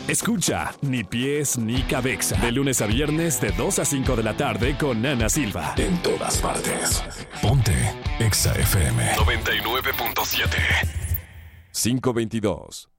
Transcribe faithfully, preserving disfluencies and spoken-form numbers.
Escucha Ni Pies Ni Cabeza. De lunes a viernes de dos a cinco de la tarde con Ana Silva. En todas partes. Ponte Exa F M noventa y nueve punto siete. quinientos veintidós.